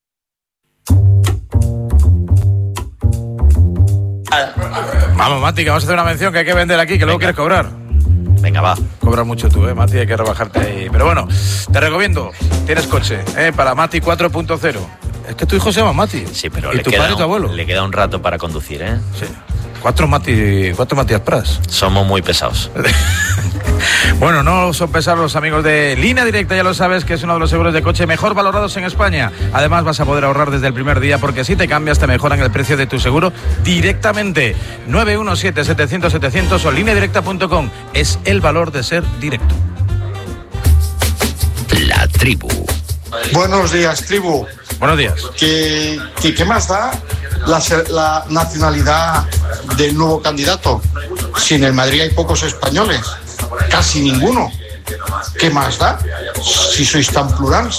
Speaker 2: Vamos, Mati, que vamos a hacer una mención que hay que vender aquí, que luego quieres cobrar.
Speaker 10: Venga, va.
Speaker 2: Cobras mucho tú, Mati, hay que rebajarte ahí. Pero bueno, te recomiendo, tienes coche, para Mati 4.0. Es que tu hijo se llama Mati.
Speaker 10: Sí, pero
Speaker 2: ¿Y tu padre y tu abuelo?
Speaker 10: Le queda un rato para conducir, ¿eh?
Speaker 2: Sí. Cuatro Matías Prats.
Speaker 10: Somos muy pesados.
Speaker 2: Bueno, no son pesados los amigos de Línea Directa, ya lo sabes, que es uno de los seguros de coche mejor valorados en España. Además vas a poder ahorrar desde el primer día, porque si te cambias te mejoran el precio de tu seguro directamente. 917-700-700 o lineadirecta.com. Es el valor de ser directo.
Speaker 1: La tribu.
Speaker 22: Buenos días, tribu.
Speaker 2: Buenos días.
Speaker 22: ¿Qué más da la nacionalidad del nuevo candidato? Si en el Madrid hay pocos españoles, casi ninguno. ¿Qué más da? Si sois tan plurales.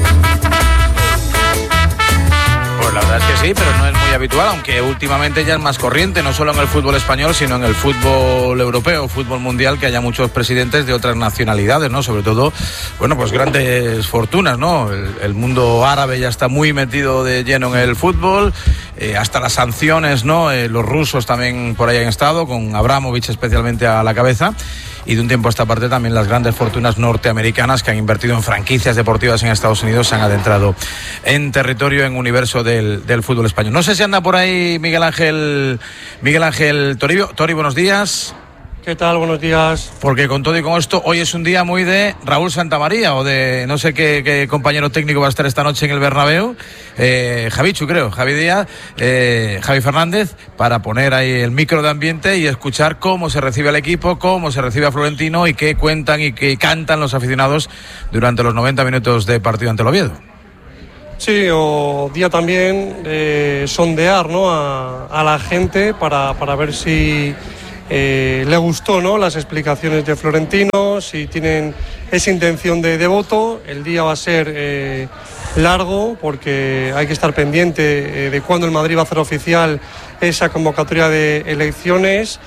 Speaker 2: Pues la verdad es que sí, pero no es muy habitual, aunque últimamente ya es más corriente, no solo en el fútbol español, sino en el fútbol europeo, fútbol mundial, que haya muchos presidentes de otras nacionalidades, ¿no? Sobre todo, bueno, pues grandes fortunas, ¿no? El mundo árabe ya está muy metido de lleno en el fútbol, hasta las sanciones, ¿no? Los rusos también por ahí han estado, con Abramovich especialmente a la cabeza. Y de un tiempo a esta parte también las grandes fortunas norteamericanas que han invertido en franquicias deportivas en Estados Unidos se han adentrado en territorio, en universo del fútbol español. No sé si anda por ahí Miguel Ángel Toribio. Tori, buenos días.
Speaker 9: ¿Qué tal? Buenos días.
Speaker 2: Porque con todo y con esto, hoy es un día muy de Raúl Santamaría o de no sé qué compañero técnico va a estar esta noche en el Bernabéu. Javichu, creo, Javi Díaz, Javi Fernández, para poner ahí el micro de ambiente y escuchar cómo se recibe al equipo, cómo se recibe a Florentino y qué cuentan y qué cantan los aficionados durante los 90 minutos de partido ante el Oviedo.
Speaker 9: Sí, o día también sondear, ¿no?, a la gente para ver si le gustó, ¿no?, las explicaciones de Florentino, si tienen esa intención de voto. El día va a ser largo porque hay que estar pendiente de cuándo el Madrid va a hacer oficial esa convocatoria de elecciones.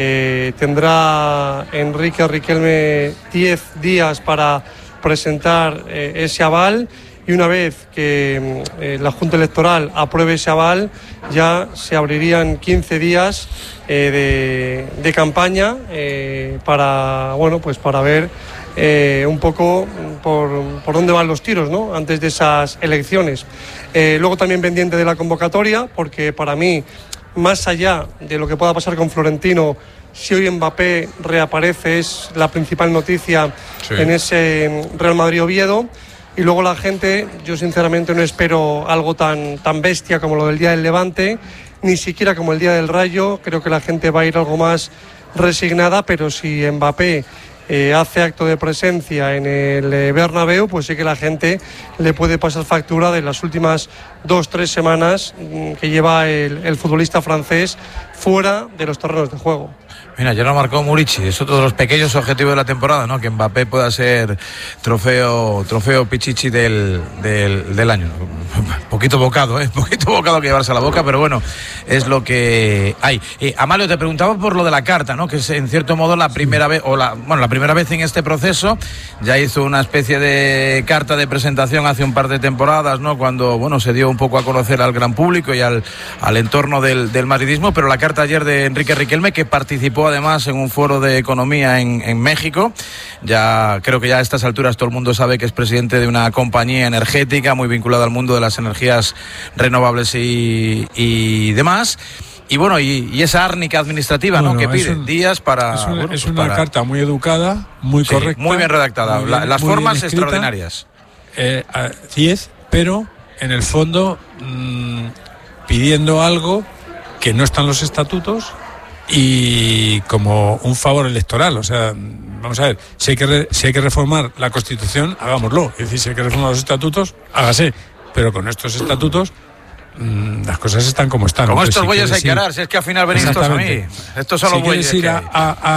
Speaker 9: Tendrá Enrique Riquelme 10 días para presentar ese aval. Y una vez que la Junta Electoral apruebe ese aval, ya se abrirían 15 días de campaña para ver un poco por dónde van los tiros, ¿no?, antes de esas elecciones. Luego también pendiente de la convocatoria, porque para mí, más allá de lo que pueda pasar con Florentino, si hoy Mbappé reaparece es la principal noticia en ese Real Madrid-Oviedo. Y luego la gente, yo sinceramente no espero algo tan bestia como lo del día del Levante, ni siquiera como el día del Rayo. Creo que la gente va a ir algo más resignada, pero si Mbappé hace acto de presencia en el Bernabéu, pues sí que la gente le puede pasar factura de las últimas 2-3 semanas que lleva el futbolista francés fuera de los terrenos de juego.
Speaker 2: Mira, ya lo marcó Murici, es otro de los pequeños objetivos de la temporada, ¿no?, que Mbappé pueda ser trofeo Pichichi del año. Poquito bocado que llevarse a la boca, pero bueno, es lo que hay. Amalio, te preguntaba por lo de la carta, ¿no?, que es en cierto modo la primera vez, la primera vez en este proceso. Ya hizo una especie de carta de presentación hace un par de temporadas, ¿no?, cuando, bueno, se dio un poco a conocer al gran público y al entorno del madridismo, pero la carta ayer de Enrique Riquelme, que participó además en un foro de economía en México. Ya creo que ya a estas alturas todo el mundo sabe que es presidente de una compañía energética muy vinculada al mundo de las energías renovables y demás. Y bueno, y esa árnica administrativa, ¿no?, que pide días para...
Speaker 7: Es una carta muy educada, muy correcta.
Speaker 2: Muy bien redactada, las formas extraordinarias.
Speaker 7: Sí es, pero en el fondo pidiendo algo que no está en los estatutos y como un favor electoral. O sea, vamos a ver, si hay que reformar la Constitución, hagámoslo. Es decir, si hay que reformar los estatutos, hágase. Pero con estos estatutos las cosas están como están.
Speaker 2: Con estos bueyes hay que arar, si es que al final venís todos a mí. Estos son los bueyes.
Speaker 7: Si quieres ir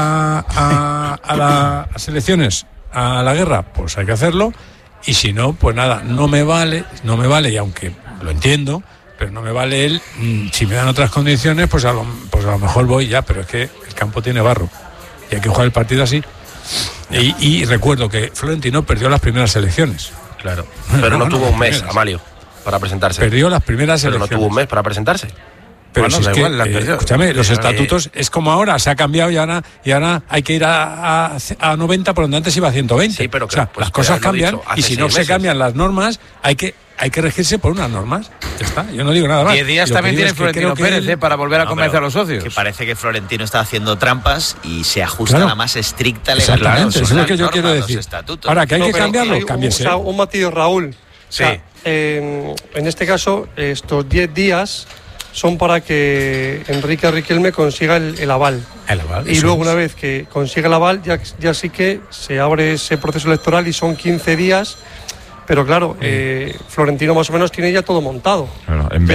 Speaker 7: a las elecciones, a la guerra, pues hay que hacerlo. Y si no, pues nada, no me vale, y aunque lo entiendo, pero no me vale él, si me dan otras condiciones, pues a lo mejor voy ya, pero es que el campo tiene barro y hay que jugar el partido así. Y recuerdo que Florentino perdió las primeras elecciones.
Speaker 5: Claro, pero no tuvo un mes, Amalio, para presentarse.
Speaker 7: Perdió las primeras elecciones.
Speaker 5: Pero no tuvo un mes para presentarse.
Speaker 7: Pero bueno, si es que, escúchame, los estatutos es como ahora, se ha cambiado y ahora hay que ir a 90 por donde antes iba a 120. Sí, pero claro, las cosas cambian y si no se cambian las normas, hay que regirse por unas normas. Ya está, yo no digo nada más.
Speaker 2: 10 días también tiene Florentino Pérez para volver a convencer a los socios.
Speaker 10: Que parece que Florentino está haciendo trampas y se ajusta a la más estricta legalidad.
Speaker 7: Exactamente, eso es lo que yo quiero decir. Ahora, que hay que cambiarlo, cámbiese.
Speaker 9: Un matiz, Raúl. Sí. O sea, en este caso, estos 10 días son para que Enrique Riquelme consiga el aval. Y luego, una vez que consiga el aval, ya sí que se abre ese proceso electoral y son 15 días. Pero claro, Florentino más o menos tiene ya todo montado.
Speaker 6: Bueno, en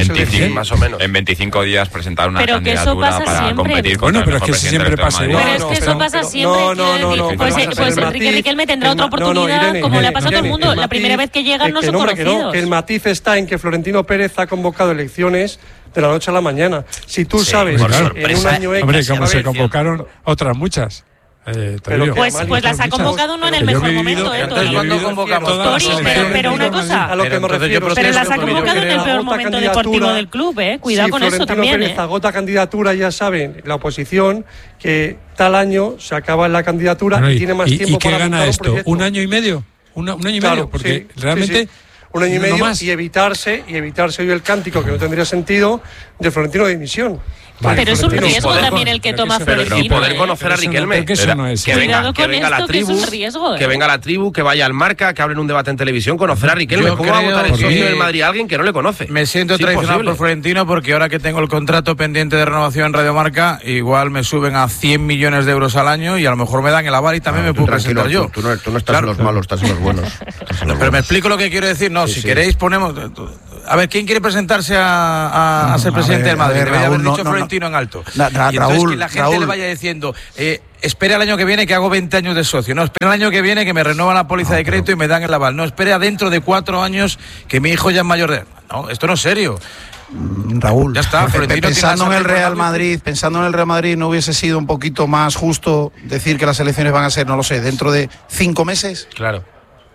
Speaker 6: 25 días presentar una candidatura para siempre competir con el mejor presidente del Madrid.
Speaker 8: Pero es que eso pasa siempre. Pues Enrique Riquelme tendrá otra oportunidad, Irene, como le ha pasado a todo el mundo. La primera vez que llegan no son conocidos.
Speaker 9: Que el matiz está en que Florentino Pérez ha convocado elecciones de la noche a la mañana. Si tú sabes en un año X...
Speaker 7: Hombre, como se convocaron otras muchas.
Speaker 8: Pues las ha convocado no en el mejor momento,
Speaker 2: Entonces, ¿cuándo convocamos?
Speaker 8: Pero una cosa,
Speaker 9: a lo que me refiero,
Speaker 8: pero las ha convocado en el peor momento deportivo del club, cuidado con eso también.
Speaker 9: Si Florentino Pérez agota candidatura, ya saben, la oposición, que tal año se acaba la candidatura y tiene más tiempo para...
Speaker 7: ¿Y qué gana esto? ¿Un año y medio? ¿Un año y medio? Porque realmente...
Speaker 9: un año y medio y evitarse hoy el cántico, que no tendría sentido, de Florentino de dimisión.
Speaker 8: Vale, pero es un riesgo también el que toma Florentino.
Speaker 5: Y poder conocer a Riquelme. Que venga la tribu, que venga la tribu, que vaya al Marca, que hablen un debate en televisión, conocer a Riquelme. ¿Cómo va a votar el socio del Madrid a alguien que no le conoce?
Speaker 2: Me siento traicionado por Florentino porque ahora que tengo el contrato pendiente de renovación en Radio Marca, igual me suben a 100 millones de euros al año y a lo mejor me dan el aval y también me puedo presentar yo.
Speaker 5: Tú no estás en los malos, estás en los buenos.
Speaker 2: Pero me explico lo que quiero decir. No, si queréis ponemos... A ver, ¿quién quiere presentarse a ser presidente del Madrid? Debería haber dicho Florentino en alto. Y entonces que la gente le vaya diciendo, espere al año que viene que hago 20 años de socio. No, espere al año que viene que me renuevan la póliza de crédito y me dan el aval. No, espere a dentro de 4 años que mi hijo ya es mayor de edad. No, esto no es serio.
Speaker 3: Raúl,
Speaker 2: ya está,
Speaker 3: pensando en el Real Madrid, ¿no hubiese sido un poquito más justo decir que las elecciones van a ser, no lo sé, dentro de 5 meses?
Speaker 5: Claro.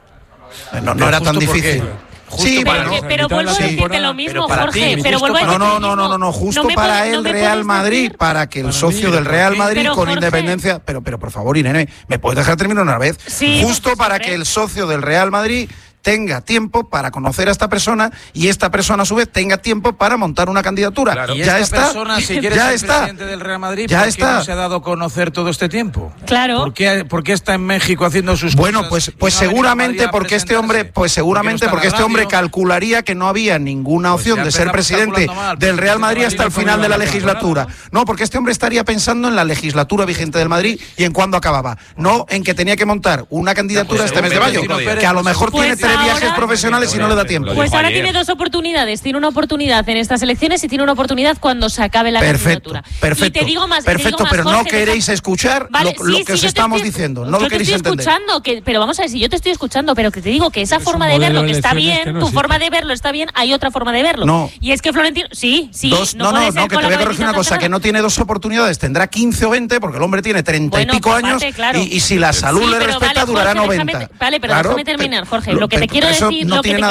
Speaker 3: No era tan difícil.
Speaker 8: Sí, pero vuelvo a decirte lo mismo, Jorge. Pero vuelvo a decirte
Speaker 3: no, justo para el Real Madrid, para que el socio del Real Madrid con independencia. Pero por favor, Irene, ¿me puedes dejar terminar una vez?
Speaker 8: Sí,
Speaker 3: justo para que el socio del Real Madrid tenga tiempo para conocer a esta persona y esta persona a su vez tenga tiempo para montar una candidatura.
Speaker 2: Claro. Y ya esta persona, si quiere ser presidente del Real Madrid, ¿por qué no se ha dado a conocer todo este tiempo?
Speaker 8: Claro.
Speaker 2: ¿Por qué está en México haciendo sus
Speaker 3: bueno,
Speaker 2: cosas?
Speaker 3: Pues seguramente porque este hombre, calcularía que no había ninguna opción de ser presidente del Real Madrid hasta el final de la legislatura. No, porque este hombre estaría pensando en la legislatura vigente del Madrid y en cuándo acababa, no en que tenía que montar una candidatura este mes de mayo, que a lo mejor tiene 3 viajes profesionales y no le da tiempo.
Speaker 8: Pues ahora tiene 2 oportunidades. Tiene una oportunidad en estas elecciones y tiene una oportunidad cuando se acabe la candidatura.
Speaker 3: Perfecto.
Speaker 8: Y te digo más,
Speaker 3: pero
Speaker 8: Jorge,
Speaker 3: no queréis escuchar lo que os estamos diciendo. No lo queréis entender.
Speaker 8: Pero vamos a ver, si yo te estoy escuchando, pero que te digo que esa forma de verlo que está bien, tu forma de verlo está bien, hay otra forma de verlo.
Speaker 3: No.
Speaker 8: Y es que Florentino, sí.
Speaker 3: No, que te voy a corregir una cosa, que no tiene 2 oportunidades, tendrá 15 o 20, porque el hombre tiene 30 y pico años, y si la salud le respeta, durará 90.
Speaker 8: Vale, pero déjame terminar, Jorge. Lo que te quiero decir,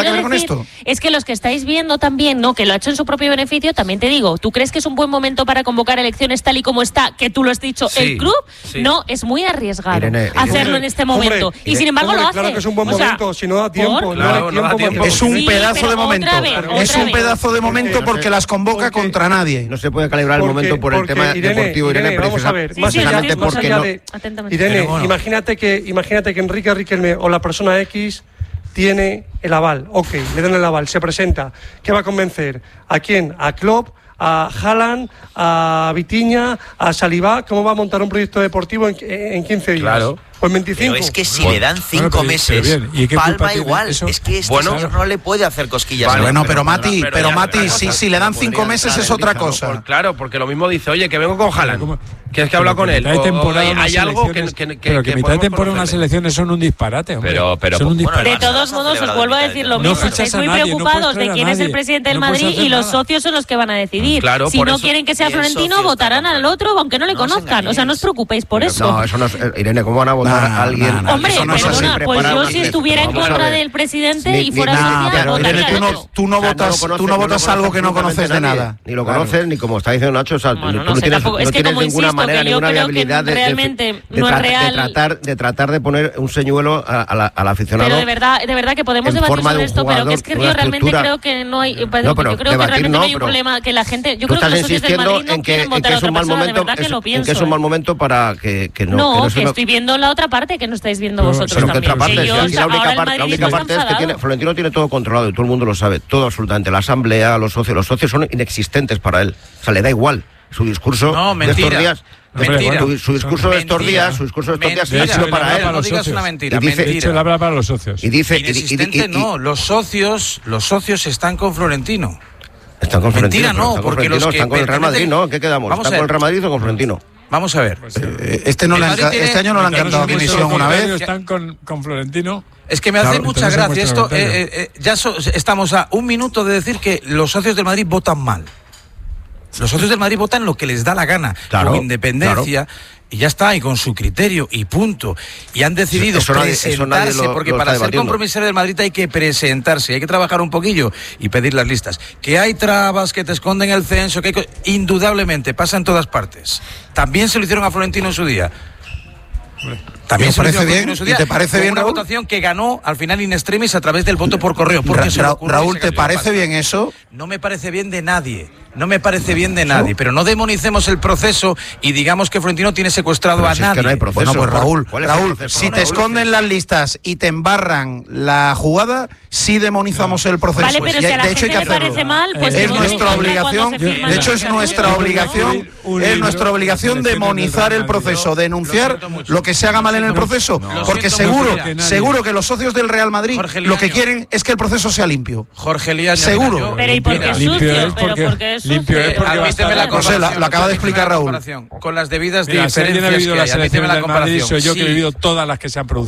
Speaker 8: es que los que estáis viendo también, que lo ha hecho en su propio beneficio, también te digo, ¿tú crees que es un buen momento para convocar elecciones tal y como está, que tú lo has dicho, el club? Sí. No, es muy arriesgado hacerlo en este momento. Y sin embargo lo hace.
Speaker 9: Claro que es un buen momento, si no da tiempo.
Speaker 3: Es un pedazo de momento. Es un pedazo de momento porque las convoca contra nadie.
Speaker 5: No se puede calibrar el momento por el tema deportivo, Irene.
Speaker 9: Vamos a ver,
Speaker 5: precisamente porque no.
Speaker 9: Irene, imagínate que Enrique Riquelme o la persona X tiene el aval, le dan el aval, se presenta. ¿Qué va a convencer? ¿A quién? ¿A Klopp? ¿A Haaland? ¿A Vitinha? ¿A Saliba? ¿Cómo va a montar un proyecto deportivo en 15 días?
Speaker 5: Claro.
Speaker 9: Pues 25.
Speaker 10: Pero es que si le dan 5 meses, Palma igual. Eso? Es que señor no le puede hacer cosquillas.
Speaker 3: Pero Mati, si le dan 5 meses es otra cosa.
Speaker 5: Claro, porque lo mismo dice, oye, que vengo con Haaland. Que es que habla con él. Hay algo que
Speaker 7: pero que mitad de temporada unas elecciones son un disparate, hombre.
Speaker 5: Son un disparate.
Speaker 8: De todos modos, os vuelvo a decir lo mismo. Estáis muy preocupados de quién es el presidente del Madrid y los socios son los que van a decidir. Si no quieren que sea Florentino, votarán al otro, aunque no le conozcan. O sea, no os preocupéis por eso.
Speaker 5: No, eso no es. Irene, ¿cómo van a votar a alguien?
Speaker 8: Hombre, perdona, pues yo si estuviera en contra del presidente y fuera socia, votaría al otro.
Speaker 3: Tú no votas algo que no conoces de nada.
Speaker 5: Ni lo conoces, ni como está diciendo Nacho, tú no tienes ninguna manera, ninguna viabilidad de tratar de poner un señuelo al aficionado.
Speaker 8: Pero de verdad que podemos debatir sobre esto, pero que es que yo realmente creo que no hay, yo creo que realmente no hay un problema, que la gente, yo creo que los socios del Madrid no quieren votar a otra persona, de verdad que lo pienso.
Speaker 5: En que es un mal momento para que no.
Speaker 8: No, que estoy viendo la otra parte que no estáis viendo vosotros también.
Speaker 5: La única parte es que Florentino tiene todo controlado y todo el mundo lo sabe, todo absolutamente. La asamblea, los socios son inexistentes para él, o sea, le da igual. Su discurso de estos días, su discurso de estos días ha sido para él.
Speaker 2: No digas una mentira.
Speaker 7: De hecho, él habla para los socios.
Speaker 2: Y dice, inexistente no, los socios están con Florentino.
Speaker 5: Están con Florentino.
Speaker 2: Mentira no, porque los que
Speaker 5: están con el Real Madrid, ¿no? ¿Qué quedamos? ¿Están con el Real Madrid o con Florentino?
Speaker 2: Vamos a ver.
Speaker 3: Este año no le han cantado dimisión una vez.
Speaker 7: Están con Florentino.
Speaker 2: Es que me hace mucha gracia esto. Ya estamos a un minuto de decir que los socios del Madrid votan mal. Los socios del Madrid votan lo que les da la gana, con independencia, y ya está, y con su criterio, y punto. Y han decidido presentarse, porque para ser compromisario del Madrid hay que presentarse, hay que trabajar un poquillo y pedir las listas. Que hay trabas, que te esconden el censo, que indudablemente pasa en todas partes. También se lo hicieron a Florentino en su día.
Speaker 3: ¿También parece bien? ¿Y te parece bien,
Speaker 2: una
Speaker 3: Raúl?
Speaker 2: votación que ganó al final in extremis a través del voto por correo.
Speaker 3: Raúl, ¿te parece bien eso?
Speaker 2: No me parece bien de nadie. No me parece bien de nadie, pero no demonicemos el proceso y digamos que Florentino tiene secuestrado a nadie.
Speaker 3: Es que no hay proceso. Bueno, pues Raúl, si te esconden las listas y te embarran la jugada, sí demonizamos el proceso.
Speaker 8: Vale, pero si a la gente le parece mal, pues
Speaker 3: es nuestra obligación. De hecho, es nuestra obligación demonizar el proceso, denunciar lo que se haga mal en el proceso, porque seguro que los socios del Real Madrid lo que quieren es que el proceso sea limpio.
Speaker 2: Jorge Liaño.
Speaker 3: Seguro.
Speaker 8: Pero ¿y por qué es sucio? Porque es
Speaker 7: limpio es porque
Speaker 2: admíteme la
Speaker 3: lo acaba de explicar Raúl.
Speaker 2: Con las debidas
Speaker 7: Mira, si alguien ha vivido las
Speaker 2: admíteme
Speaker 7: elecciones
Speaker 2: la
Speaker 7: del Madrid,
Speaker 2: comparación.
Speaker 7: soy yo que he vivido todas las que se han producido.